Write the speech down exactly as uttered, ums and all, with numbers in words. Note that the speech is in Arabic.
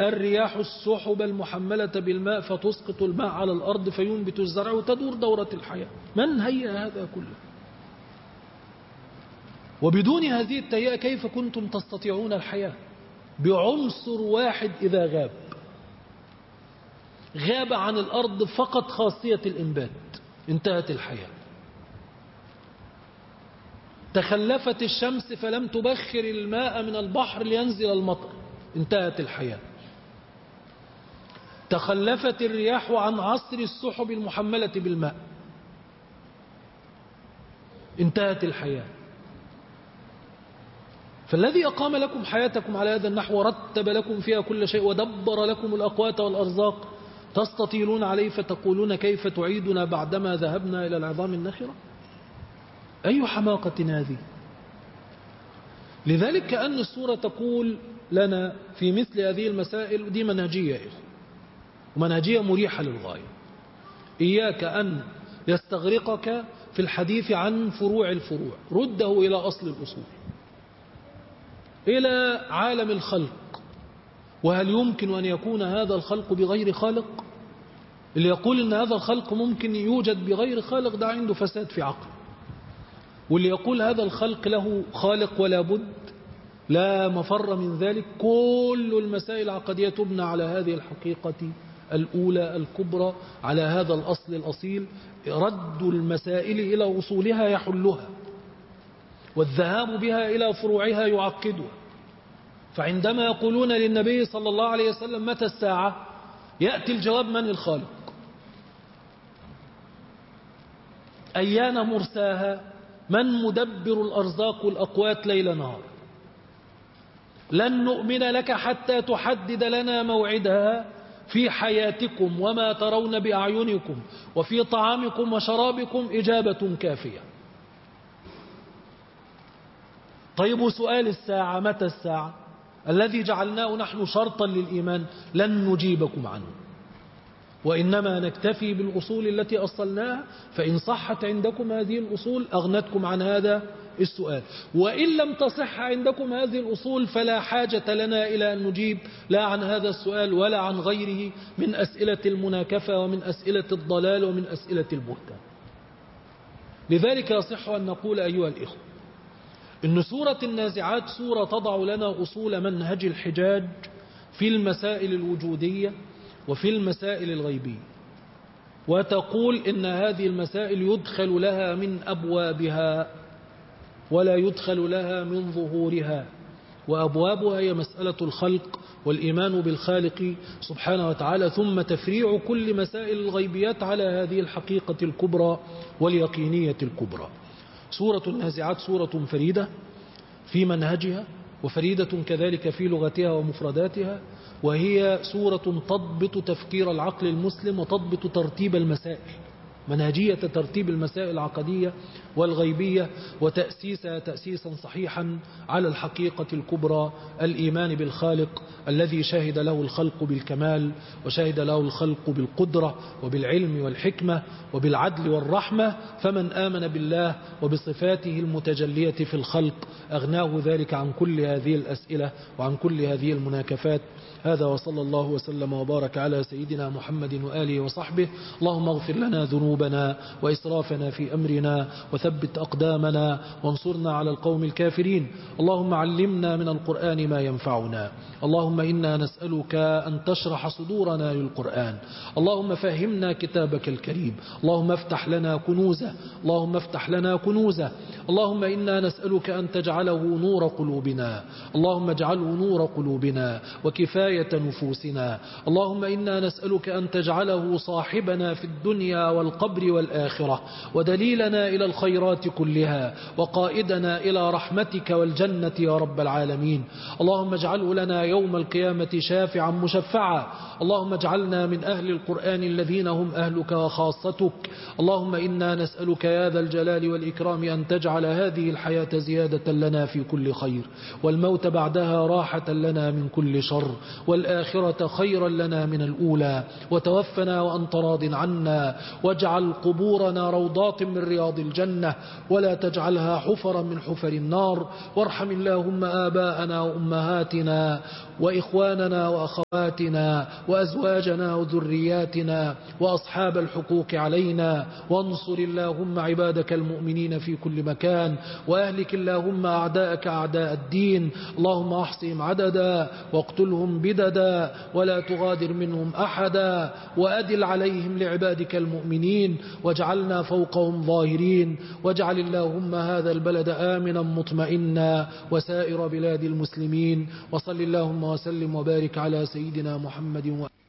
الرياح السحب المحملة بالماء فتسقط الماء على الأرض فينبت الزرع وتدور دورة الحياة. من هيأ هذا كله؟ وبدون هذه التهيئة كيف كنتم تستطيعون الحياة؟ بعنصر واحد إذا غاب غاب عن الأرض فقط خاصية الإنبات، انتهت الحياة. تخلفت الشمس فلم تبخر الماء من البحر لينزل المطر، انتهت الحياة. تخلفت الرياح عن عصر السحب المحملة بالماء، انتهت الحياة. فالذي أقام لكم حياتكم على هذا النحو ورتب لكم فيها كل شيء ودبر لكم الأقوات والأرزاق تستطيلون عليه فتقولون كيف تعيدنا بعدما ذهبنا إلى العظام النخرة؟ أي حماقة هذه؟ لذلك كأن السورة تقول لنا في مثل هذه المسائل، دي منهجية يا إخوة، ومنهجية مريحة للغاية. إياك أن يستغرقك في الحديث عن فروع الفروع، رده إلى أصل الأصول، إلى عالم الخلق. وهل يمكن أن يكون هذا الخلق بغير خالق؟ اللي يقول إن هذا الخلق ممكن يوجد بغير خالق ده عنده فساد في عقل. واللي يقول هذا الخلق له خالق ولا بد، لا مفر من ذلك. كل المسائل العقدية تبنى على هذه الحقيقة الأولى الكبرى، على هذا الأصل الأصيل. رد المسائل إلى أصولها يحلها، والذهاب بها إلى فروعها يعقدها. فعندما يقولون للنبي صلى الله عليه وسلم متى الساعة، يأتي الجواب من الخالق؟ أيان مرساها؟ من مدبر الأرزاق والأقوات ليل نهار؟ لن نؤمن لك حتى تحدد لنا موعدها في حياتكم وما ترون بأعينكم وفي طعامكم وشرابكم إجابة كافية. طيب سؤال الساعة، متى الساعة الذي جعلناه نحن شرطا للإيمان؟ لن نجيبكم عنه، وإنما نكتفي بالأصول التي أصلناها، فإن صحت عندكم هذه الأصول أغنتكم عن هذا السؤال، وإن لم تصح عندكم هذه الأصول فلا حاجة لنا إلى أن نجيب لا عن هذا السؤال ولا عن غيره من أسئلة المناكفة ومن أسئلة الضلال ومن أسئلة البهتان. لذلك يصح أن نقول أيها الإخوة إن سورة النازعات سورة تضع لنا أصول منهج الحجاج في المسائل الوجودية وفي المسائل الغيبية، وتقول إن هذه المسائل يدخل لها من أبوابها ولا يدخل لها من ظهورها. وأبوابها هي مسألة الخلق والإيمان بالخالق سبحانه وتعالى، ثم تفريع كل مسائل الغيبيات على هذه الحقيقة الكبرى واليقينية الكبرى. سورة النازعات سورة فريدة في منهجها، وفريدة كذلك في لغتها ومفرداتها، وهي سورة تضبط تفكير العقل المسلم وتضبط ترتيب المسائل، منهجية ترتيب المسائل العقدية والغيبية، وتأسيسها تأسيسا صحيحا على الحقيقة الكبرى، الإيمان بالخالق الذي شهد له الخلق بالكمال، وشهد له الخلق بالقدرة وبالعلم والحكمة وبالعدل والرحمة. فمن آمن بالله وبصفاته المتجلية في الخلق أغناه ذلك عن كل هذه الأسئلة وعن كل هذه المناكفات. هذا وصلى الله وسلم وبارك على سيدنا محمد وآله وصحبه. اللهم اغفر لنا ذنوبنا وإسرافنا في أمرنا وثبت أقدامنا وانصرنا على القوم الكافرين. اللهم علمنا من القرآن ما ينفعنا. اللهم إنا نسألك أن تشرح صدورنا للقرآن. اللهم فهمنا كتابك الكريم. اللهم افتح لنا كنوزه. اللهم افتح لنا كنوزه. اللهم إنا نسألك أن تجعله نور قلوبنا. اللهم اجعله نور قلوبنا وكفاية نفوسنا. اللهم إنا نسألك أن تجعله صاحبنا في الدنيا والقبر والآخرة، ودليلنا إلى الخيرات كلها، وقائدنا إلى رحمتك والجنة يا رب العالمين. اللهم اجعله لنا يوم القيامة شافعا مشفعا. اللهم اجعلنا من أهل القرآن الذين هم أهلك وخاصتك. اللهم إنا نسألك يا ذا الجلال والإكرام أن تجعل هذه الحياة زيادة لنا في كل خير، والموت بعدها راحة لنا من كل شر، والآخرة خيرا لنا من الأولى. وتوفنا وأنت راض عنا، واجعل واجعل قبورنا روضات من رياض الجنة ولا تجعلها حفرا من حفر النار. وارحم اللهم آباءنا وأمهاتنا وإخواننا وأخواتنا وأزواجنا وذرياتنا وأصحاب الحقوق علينا. وانصر اللهم عبادك المؤمنين في كل مكان، وأهلك اللهم أعداءك أعداء الدين. اللهم أحصهم عددا واقتلهم بددا ولا تغادر منهم أحدا، وأدل عليهم لعبادك المؤمنين، واجعلنا فوقهم ظاهرين. واجعل اللهم هذا البلد آمنا مطمئنا وسائر بلاد المسلمين. وصل اللهم وسلم وبارك على سيدنا محمد و